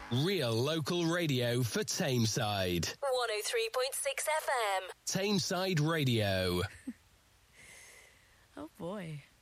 Real local radio for Tameside. 103.6 FM. Tameside Radio. Oh boy.